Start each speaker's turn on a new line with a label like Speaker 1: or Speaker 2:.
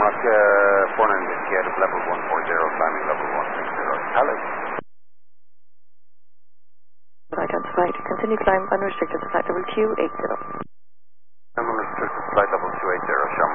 Speaker 1: Mark 49 Whiskey out of level 140, climbing level 160. Palace.
Speaker 2: Identified. Continue climb unrestricted to flight level 280.
Speaker 1: Unrestricted flight level 280,